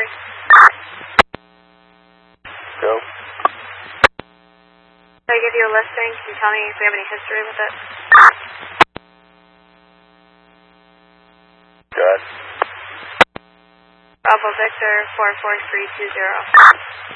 history. Go. If I give you a listing, can you tell me if we have any history with it? Go ahead. Bravo Victor 44320.